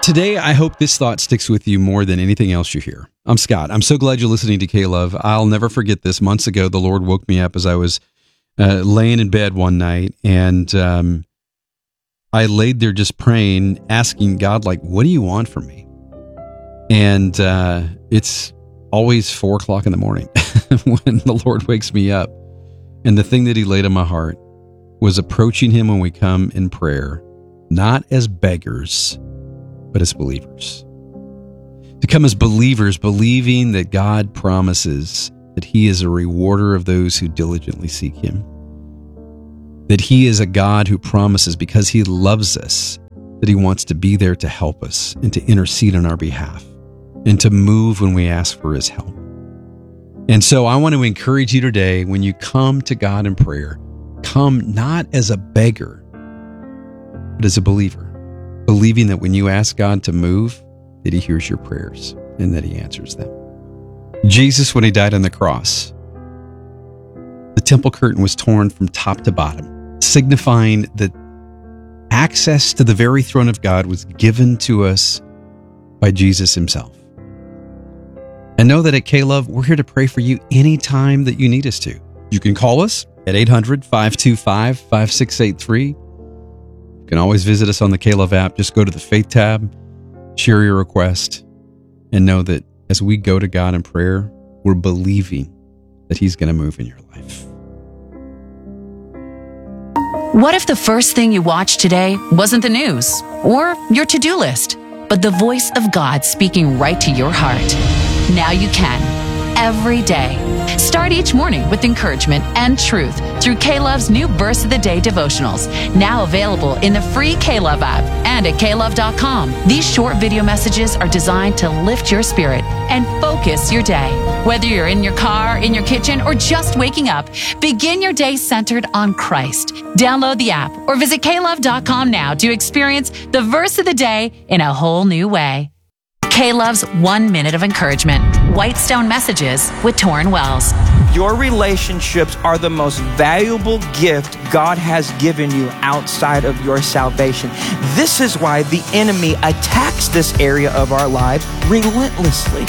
Today, I hope this thought sticks with you more than anything else you hear. I'm Scott. I'm so glad you're listening to K-Love. I'll never forget this. Months ago, the Lord woke me up as I was laying in bed one night, and I laid there just praying, asking God, like, what do you want from me? And it's always 4 o'clock in the morning when the Lord wakes me up. And the thing that he laid on my heart was approaching him when we come in prayer, not as beggars, but as believers. To come as believers, believing that God promises that he is a rewarder of those who diligently seek him. That he is a God who promises, because he loves us, that he wants to be there to help us and to intercede on our behalf and to move when we ask for his help. And so I want to encourage you today, when you come to God in prayer, come not as a beggar, but as a believer. Believing that when you ask God to move, that he hears your prayers and that he answers them. Jesus, when he died on the cross, the temple curtain was torn from top to bottom, signifying that access to the very throne of God was given to us by Jesus himself. And know that at K-Love, we're here to pray for you anytime that you need us to. You can call us at 800-525-5683. You can always visit us on the K-Love app. Just go to the Faith tab, share your request, and know that as we go to God in prayer, we're believing that he's going to move in your life. What if the first thing you watched today wasn't the news or your to-do list, but the voice of God speaking right to your heart? Now you can, every day. Start each morning with encouragement and truth through K-Love's new Verse of the Day devotionals, now available in the free K-Love app and at klove.com. These short video messages are designed to lift your spirit and focus your day. Whether you're in your car, in your kitchen, or just waking up, begin your day centered on Christ. Download the app or visit klove.com now to experience the Verse of the Day in a whole new way. K-Love's 1 minute of encouragement. Whitestone Messages with Torrin Wells. Your relationships are the most valuable gift God has given you outside of your salvation. This is why the enemy attacks this area of our lives relentlessly.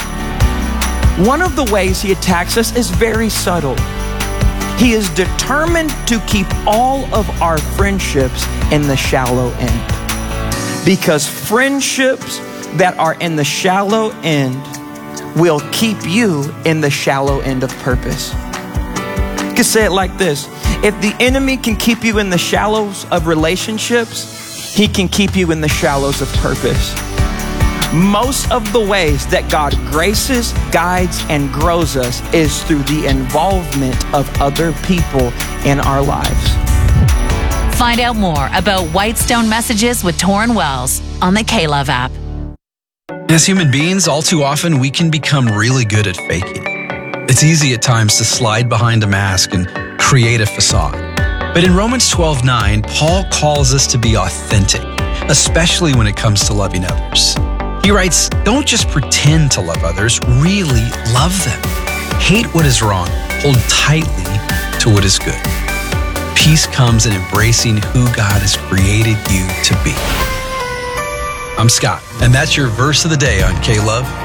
One of the ways he attacks us is very subtle. He is determined to keep all of our friendships in the shallow end. Because friendships that are in the shallow end will keep you in the shallow end of purpose. You can say it like this: if the enemy can keep you in the shallows of relationships, he can keep you in the shallows of purpose. Most of the ways that God graces, guides, and grows us is through the involvement of other people in our lives. Find out more about Whitestone Messages with Torrin Wells on the K-Love app. As human beings, all too often, we can become really good at faking. It's easy at times to slide behind a mask and create a facade. But in Romans 12:9, Paul calls us to be authentic, especially when it comes to loving others. He writes, don't just pretend to love others, really love them. Hate what is wrong, hold tightly to what is good. Peace comes in embracing who God has created you to be. I'm Scott, and that's your Verse of the Day on K-Love.